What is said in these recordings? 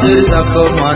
सबको मन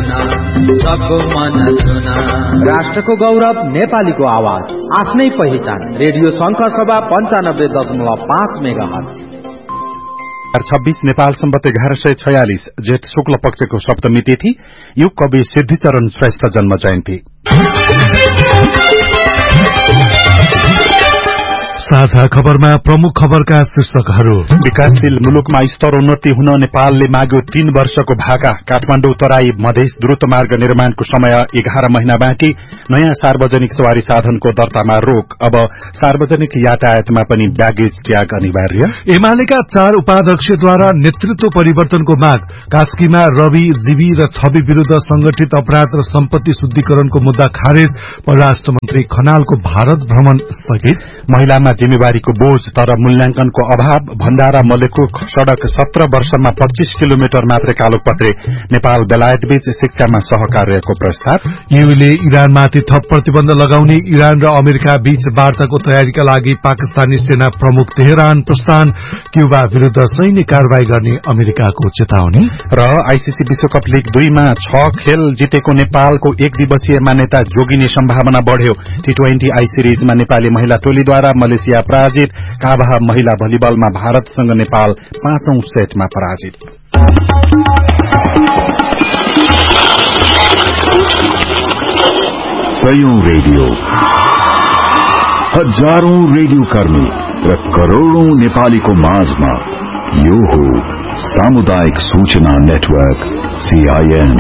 छुना राष्ट्रको गौरव नेपालीको आवाज आफ्नै पहिचान रेडियो शंख सभा 95.5 मेगाहर्ज 26 नेपाल सम्बत 1146 जेठ शुक्ल पक्षको सप्तमी तिथि युग कवि सिद्धिचरण श्रेष्ठ जन्म जयन्ती। साझा खबरमा प्रमुख खबरका शीर्षकहरू। विकासशील मुलुकमा स्तरोन्नति हुन नेपालले माग्यो 3 वर्षको भाका। काठमाडौँ तराई मधेस द्रुत मार्ग निर्माणको समय 11 महिना बाँकी। नयाँ सार्वजनिक सवारी साधनको दर्तामा रोक। अब सार्वजनिक यातायातमा पनि ब्यागेज ट्याग अनिवार्य। एमालेका 4 उपाध्यक्षद्वारा नेतृत्व परिवर्तनको माग। कास्कीमा रवि जीवी र छवि विरूद्ध संगठित अपराध र सम्पत्ति शुद्धिकरणको मुद्दा खारेज। परराष्ट्र मन्त्री खनालको भारत भ्रमण स्थगित। महिलामा जिम्मेवारीको बोझ तर मूल्याङ्कनको अभाव। भण्डारा मलेखुक सड़क 17 वर्षमा 25 किलोमिटर मात्रै कालोपत्रे। नेपाल बेलायत बीच शिक्षामा सहकार्यको प्रस्ताव। यूले इरानमाथि थप प्रतिबन्ध लगाउने। इरान र अमेरिका बीच वार्ताको तयारीका लागि पाकिस्तानी सेना प्रमुख तेहरान प्रस्थान। क्यूबा विरूद्ध सैन्य कारवाही गर्ने अमेरिकाको चेतावनी। र आईसीसी विश्वकप लीग 2 मा 6 खेल जितेको नेपालको 1 दिवसीय मान्यता जोगिने सम्भावना बढ़्यो। T20 आई सिरिजमा नेपाली महिला टोलीद्वारा मलेसिया पराजित। काभा महिला भलिबलमा भारतसँग नेपाल 5औं सेटमा पराजित। सयौं रेडियो, हजारौं रेडियो कर्मी र करोड़ौं नेपालीको माझमा यो हो सामुदायिक सूचना नेटवर्क CIN।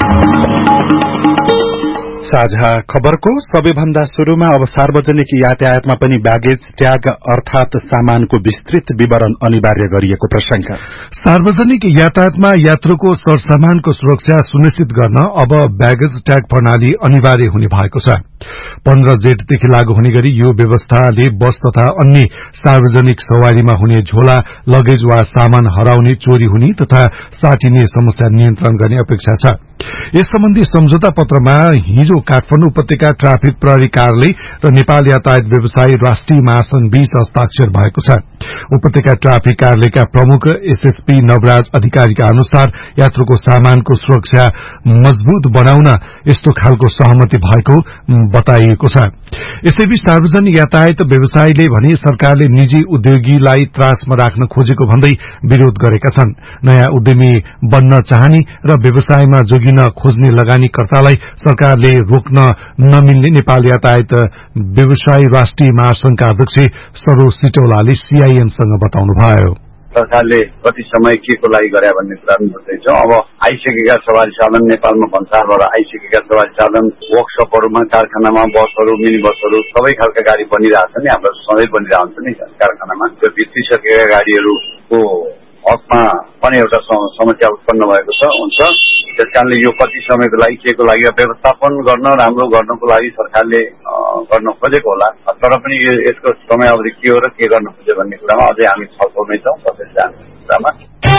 साझा खबरको सबैभन्दा शुरूमा अब सार्वजनिक यातायातमा पनि ब्यागेज ट्याग अर्थात सामानको विस्तृत विवरण अनिवार्य गरिएको प्रसंग। सार्वजनिक यातायातमा यात्रुको सरसामानको सुरक्षा सुनिश्चित गर्न अब ब्यागेज ट्याग प्रणाली अनिवार्य हुने भएको छ। 15 जेठदेखि लागू हुने गरी यो व्यवस्थाले बस तथा अन्य सार्वजनिक सवारीमा हुने झोला, लगेज वा सामान हराउने, चोरी हुने तथा साटिने समस्या नियन्त्रण गर्ने अपेक्षा छ। यस सम्बन्धी सम्झौता पत्रमा हिजो काठमाडौँ उपत्यका ट्राफिक प्रहरी कार्यालय र नेपाल यातायात व्यवसायी राष्ट्रिय महासंघ बीच हस्ताक्षर भएको छ। उपत्यका ट्राफिक कार्यालयका प्रमुख SSP नवराज अधिकारीका अनुसार यात्रुको सामानको सुरक्षा मजबूत बनाउन यस्तो खालको सहमति भएको बताइएको छ। यसैबीच सार्वजनिक यातायात व्यवसायीले भने सरकारले निजी उद्योगीलाई त्रासमा राख्न खोजेको भन्दै विरोध गरेका छन्। नयाँ उद्यमी बन्न चाहने र व्यवसायमा जोगिन खोज्ने लगानीकर्तालाई सरकारले रोक्न नमिल्ने नेपाल यातायात व्यवसायी राष्ट्रिय महासंघका अध्यक्ष सरोज सिटौलाले CIN-सँग बताउनुभयो। सरकारले कति समय के को लागि गरे भन्ने कुरा पनि बताइन्छ। अब आइसकेका सवारी साधन नेपालमा भन्सारबाट आइसकेका सवारी साधन वर्कशपहरूमा, कारखानामा, बसहरू, मिनी बसहरू सबै खालका गाडी बनिरहेछ नि, हाम्रो सधैँ बनिरहन्छ नि कारखानामा। त्यो बिर्सिसकेका गाडीहरूको हकमा पनि एउटा समस्या उत्पन्न भएको हुन्छ। त्यसकारणले यो कति समयको लागि के को लागि व्यवस्थापन गर्न राम्रो गर्नको लागि सरकारले गर्न खोजेको होला। तर पनि यसको समय अवधि के हो र के गर्न खोज्यो भन्ने कुरामा अझै हामी छलफलमै छौँ कसरी जाने कुरामा।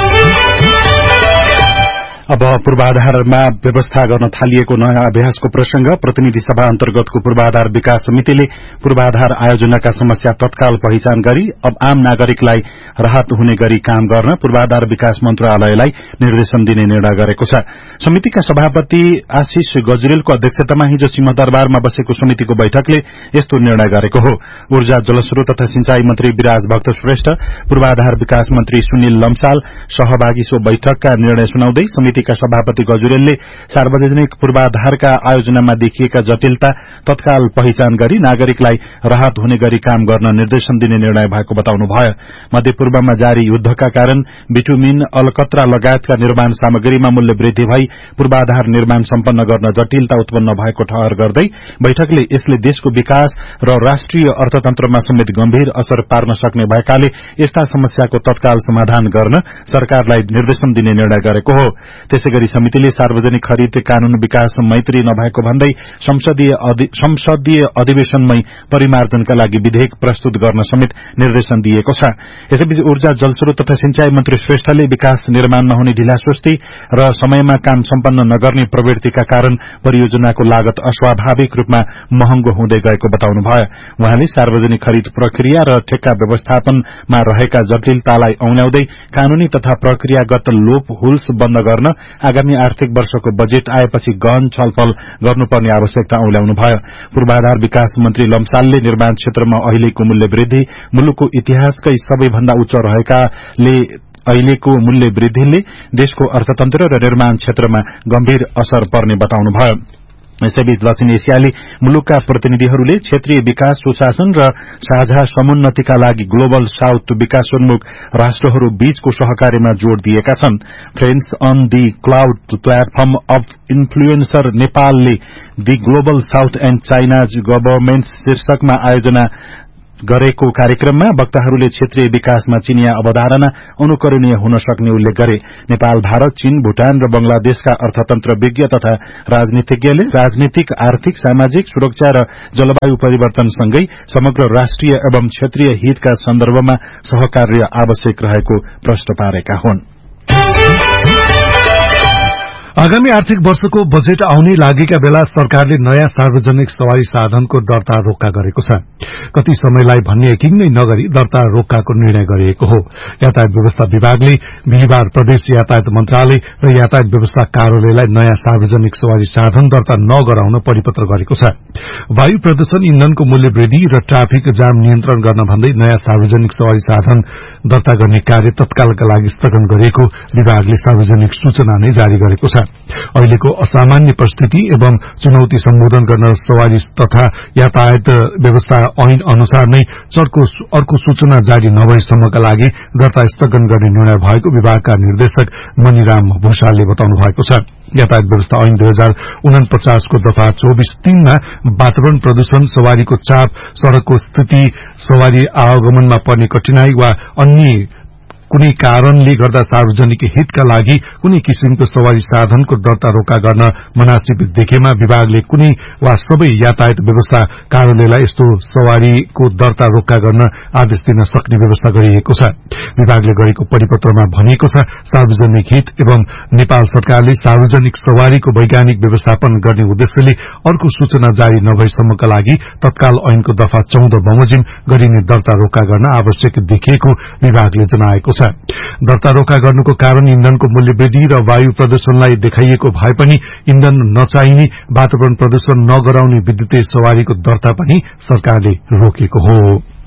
अब पूर्वाधारमा व्यवस्था गर्न थालिएको नयाँ अभ्यासको प्रसंग। प्रतिनिधि सभा अन्तर्गतको पूर्वाधार विकास समितिले पूर्वाधार आयोजनाका समस्या तत्काल पहिचान गरी अब आम नागरिकलाई राहत हुने गरी काम गर्न पूर्वाधार विकास मन्त्रालयलाई निर्देशन दिने निर्णय गरेको छ। समितिका सभापति आशिष गजुरेलको अध्यक्षतामा हिजो सिंहदरबारमा बसेको समितिको बैठकले यस्तो निर्णय गरेको हो। ऊर्जा जलस्रोत तथा सिंचाई मन्त्री विराज भक्त श्रेष्ठ, पूर्वाधार विकास मन्त्री सुनिल लम्साल सहभागी सो बैठकका निर्णय सुनाउँदै समितिका सभापति गजुरेलले सार्वजनिक पूर्वाधारका आयोजनामा देखिएका जटिलता तत्काल पहिचान गरी नागरिकलाई राहत हुने गरी काम गर्न निर्देशन दिने निर्णय भएको बताउनुभयो। मध्यपूर्वमा जारी युद्धका कारण बिटुमिन, अलकत्रा लगायतका निर्माण सामग्रीमा मूल्य वृद्धि भई पूर्वाधार निर्माण सम्पन्न गर्न जटिलता उत्पन्न भएको ठहर गर्दै बैठकले यसले देशको विकास र राष्ट्रिय अर्थतन्त्रमा समेत गम्भीर असर पार्न सक्ने भएकाले यस्ता समस्याको तत्काल समाधान गर्न सरकारलाई निर्देशन दिने निर्णय गरेको हो। त्यसैगरी समितिले सार्वजनिक खरिद कानून विकास मैत्री नभएको भन्दै संसदीय अधिवेशनमै परिमार्जनका लागि विधेयक प्रस्तुत गर्न समेत निर्देशन दिएको छ। यसैबीच ऊर्जा जलस्रोत तथा सिंचाई मन्त्री श्रेष्ठले विकास निर्माणमा हुने ढिलासुस्ती र समयमा काम सम्पन्न नगर्ने प्रवृत्तिका कारण परियोजनाको लागत अस्वाभाविक रूपमा महँगो हुँदै गएको बताउनुभयो। उहाँले सार्वजनिक खरिद प्रक्रिया र ठेक्का व्यवस्थापनमा रहेका जटिलतालाई औल्याउँदै कानूनी तथा प्रक्रियागत लोप हुल्स बन्द गर्न आगामी आर्थिक वर्षको बजेट आएपछि गहन छलफल गर्नुपर्ने आवश्यकता औल्याउनुभयो। पूर्वाधार विकास मन्त्री लम्सालले निर्माण क्षेत्रमा अहिलेको मूल्य वृद्धि मुलुकको इतिहासकै सबैभन्दा उच्च रहेकाले अहिलेको मूल्य वृद्धिले देशको अर्थतन्त्र र निर्माण क्षेत्रमा गम्भीर असर पर्ने बताउनुभयो। यसैबीच दक्षिण एसियाली मुलुकका प्रतिनिधिहरूले क्षेत्रीय विकास सुशासन र साझा समुन्नतिका लागि ग्लोबल साउथ विकासोन्मुख राष्ट्रहरू बीचको सहकार्यमा जोड़ दिएका छन्। Friends on the cloud platform of influencer नेपालले the global south and China's गभर्नमेन्ट्स शीर्षकमा आयोजना गरेको कार्यक्रममा वक्ताहरूले क्षेत्रीय विकासमा चिनिया अवधारणा अनुकरणीय हुन सक्ने उल्लेख गरे। नेपाल, भारत, चीन, भूटान र बंगलादेशका अर्थतन्त्रविज्ञ तथा राजनीतिज्ञले राजनीतिक, आर्थिक, सामाजिक सुरक्षा र जलवायु परिवर्तनसँगै समग्र राष्ट्रिय एवं क्षेत्रीय हितका सन्दर्भमा सहकार्य आवश्यक रहेको प्रश्न पारेका हुन्। आगामी आर्थिक वर्षको बजेट आउने लागेका बेला सरकारले नयाँ सार्वजनिक सवारी साधनको दर्ता रोक्का गरेको छ। कति समयलाई भन्ने यकिन नगरी दर्ता रोक्काको निर्णय गरिएको हो। यातायात व्यवस्था विभागले बिहिबार प्रदेश यातायात मन्त्रालय र यातायात व्यवस्था कार्यालयलाई नयाँ सार्वजनिक सवारी साधन दर्ता नगराउन परिपत्र गरेको छ। वायु प्रदूषण, इन्धनको मूल्य वृद्धि र ट्राफिक जाम नियन्त्रण गर्न भन्दै नयाँ सार्वजनिक सवारी साधन दर्ता गर्ने कार्य तत्कालका लागि स्थगन गरिएको विभागले सार्वजनिक सूचना नै जारी गरेको छ। अहिलेको असामान्य परिस्थिति एवं चुनौती सम्बोधन गर्न सवारी तथा यातायात व्यवस्था ऐन अनुसार नै अर्को सूचना जारी नभएसम्मका लागि दर्ता स्थगन गर्ने निर्णय भएको विभागका निर्देशक मणिराम भूषालले बताउनु भएको छ। यातायात व्यवस्था ऐन 2049 को दफा 24(3) मा वातावरण प्रदूषण, सवारीको चाप, सड़कको स्थिति, सवारी आवागमनमा पर्ने कठिनाई वा अन्य कुनै कारणले गर्दा सार्वजनिक हितका लागि कुनै किसिमको सवारी साधनको दर्ता रोका गर्न मनासिब देखेमा विभागले कुनै वा सबै यातायात व्यवस्था कार्यालयलाई यस्तो सवारीको दर्ता रोका गर्न आदेश दिन सक्ने व्यवस्था गरिएको छ। विभागले गरेको परिपत्रमा भनिएको छ, सार्वजनिक हित एवं नेपाल सरकारले सार्वजनिक सवारीको वैज्ञानिक व्यवस्थापन गर्ने उद्देश्यले अर्को सूचना जारी नभएसम्मका लागि तत्काल ऐनको दफा 14 बमोजिम गरिने दर्ता रोका गर्न आवश्यक देखिएको विभागले जनाएको छ। दर्ता रोका गर्नुको कारण इन्धनको मूल्य वृद्धि र वायु प्रदूषणलाई देखाइएको भए पनि इन्धन नचाहिने, वातावरण प्रदूषण नगराउने विद्युतीय सवारीको दर्ता पनि सरकारले रोकेको हो।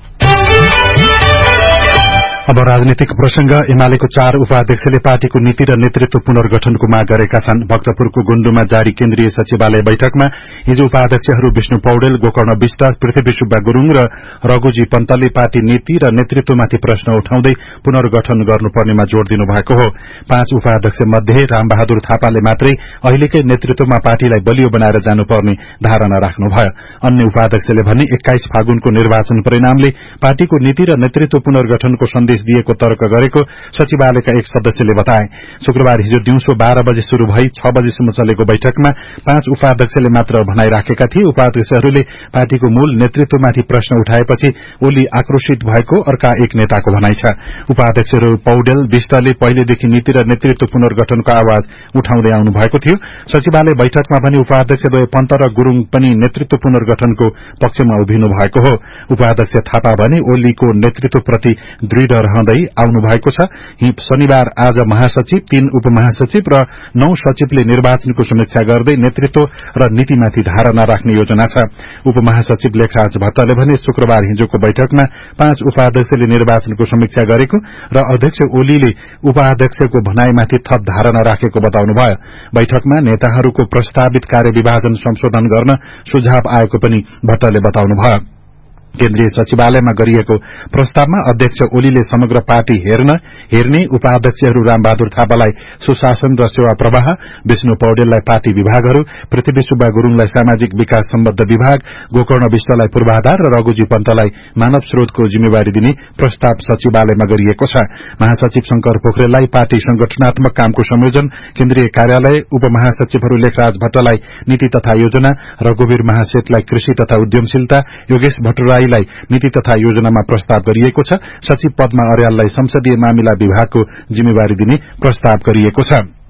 अब राजनीतिक प्रसंग। एमालेको 4 उपाध्यक्षले पार्टीको नीति र नेतृत्व पुनर्गठनको माग गरेका छन्। भक्तपुरको गुण्डुमा जारी केन्द्रीय सचिवालय बैठकमा हिजो उपाध्यक्षहरू विष्णु पौडेल, गोकर्ण विष्ट, पृथ्वी सुब्बा गुरूङ र रघुजी पन्तले पार्टी नीति र नेतृत्वमाथि प्रश्न उठाउँदै पुनर्गठन गर्नुपर्नेमा जोड़ दिनु भएको हो। 5 उपाध्यक्ष मध्ये रामबहादुर थापाले मात्रै अहिलेकै नेतृत्वमा पार्टीलाई बलियो बनाएर जानुपर्ने धारणा राख्नुभयो। अन्य उपाध्यक्षले भने 21 फागुनको निर्वाचन परिणामले पार्टीको नीति र नेतृत्व पुनर्गठनको सन्देश दिएको तर्क गरेको सचिवालयका एक सदस्यले बताए। शुक्रबार हिजो दिउँसो 12 बजे शुरू भई 6 बजेसम्म चलेको बैठकमा 5 उपाध्यक्षले मात्र भनाई राखेका थिए। उपाध्यक्षहरूले पार्टीको मूल नेतृत्वमाथि प्रश्न उठाएपछि ओली आक्रोशित भएको अर्का एक नेताको भनाई छ। उपाध्यक्षहरू पौडेल, विष्टले पहिलेदेखि नीति र नेतृत्व पुनर्गठनको आवाज उठाउँदै आउनु भएको थियो। सचिवालय बैठकमा भने उपाध्यक्षद्वय पन्त र गुरूङ पनि नेतृत्व पुनर्गठनको पक्षमा उभिनु भएको हो। उपाध्यक्ष थापा भने ओलीको नेतृत्वप्रति दृढ़ रहँदै आउनु भएको छ। शनिबार आज महासचिव, 3 उपमहासचिव र 9 सचिवले निर्वाचनको समीक्षा गर्दै नेतृत्व र नीतिमाथि धारणा राख्ने योजना छ। उपमहासचिव लेखराज भट्टले भने शुक्रबार हिजोको बैठकमा 5 उपाध्यक्षले निर्वाचनको समीक्षा गरेको र अध्यक्ष ओलीले उपाध्यक्षको भनाईमाथि थप धारणा राखेको बताउनुभयो। बैठकमा नेताहरूको प्रस्तावित कार्यविभाजन संशोधन गर्न सुझाव आएको पनि भट्टले बताउनुभयो। केन्द्रीय सचिवालयमा गरिएको प्रस्तावमा अध्यक्ष ओलीले समग्र पार्टी हेर्ने, उपाध्यक्षहरू रामबहादुर थापालाई सुशासन र सेवा प्रवाह, विष्णु पौडेललाई पार्टी विभागहरू, पृथ्वी सुब्बा गुरूङलाई सामाजिक विकास सम्बद्ध विभाग, गोकर्ण विष्टलाई पूर्वाधार र रघुजी पन्तलाई मानव स्रोतको जिम्मेवारी दिने प्रस्ताव सचिवालयमा गरिएको छ। महासचिव शंकर पोखरेललाई पार्टी संगठनात्मक कामको संयोजन, केन्द्रीय कार्यालय, उपमहासचिवहरू लेखराज भट्टलाई नीति तथा योजना, रघुवीर महासेठलाई कृषि तथा उद्यमशीलता, योगेश भट्टराईलाई नीति तथा योजनामा प्रस्ताव गरिएको छ। सचिव पदमा अर्याललाई संसदीय मामिला विभागको जिम्मेवारी दिने प्रस्ताव गरिएको छ।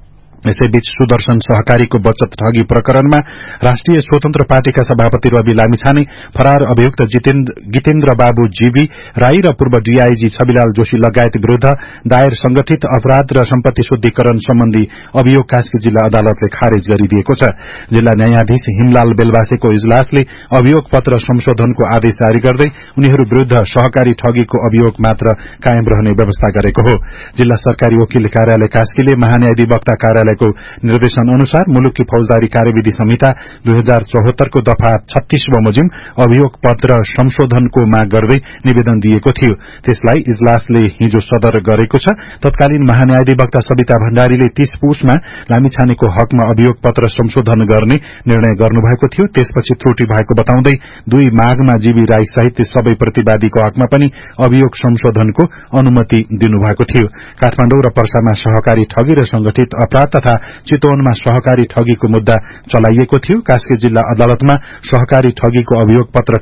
यसैबीच सुदर्शन सहकारीको बचत ठगी प्रकरणमा राष्ट्रिय स्वतन्त्र पार्टीका सभापति रवि लामिछाने फरार अभियुक्त गीतेन्द्र बाबु जीवी राई र पूर्व डीआईजी छविलाल जोशी लगायत विरूद्ध दायर संगठित अपराध र सम्पत्ति शुद्धिकरण सम्बन्धी अभियोग कास्की जिल्ला अदालतले खारेज गरिदिएको छ। जिल्ला न्यायाधीश हिमलाल बेलवासेको इजलासले अभियोग पत्र संशोधनको आदेश जारी गर्दै उनीहरू विरूद्ध सहकारी ठगीको अभियोग मात्र कायम रहने व्यवस्था गरेको हो। जिल्ला सरकारी वकिल कार्यालय कास्कीले महान्यायाधिवक्ता कार्यालयको निर्देशन अनुसार मुलुकी फौजदारी कार्यविधि संहिता 2074 को दफा 36 बमोजिम अभियोग पत्र संशोधनको माग गर्दै निवेदन दिएको थियो। त्यसलाई इजलासले हिजो सदर गरेको छ। तत्कालीन महान्यायाधिवक्ता सविता भण्डारीले 30 पुसमा लामिछानेको हकमा अभियोग पत्र संशोधन गर्ने निर्णय गर्नुभएको थियो। त्यसपछि त्रुटि भएको बताउँदै 2 माघमा जीवी राई सहित सबै प्रतिवादीको हकमा पनि अभियोग संशोधनको अनुमति दिनुभएको थियो। काठमाडौँ र पर्सामा सहकारी ठगी र संगठित अपराध तथा चितवनमा सहकारी ठगीको मुद्दा चलाइएको थियो। कास्की जिल्ला अदालतमा सहकारी ठगीको अभियोग पत्र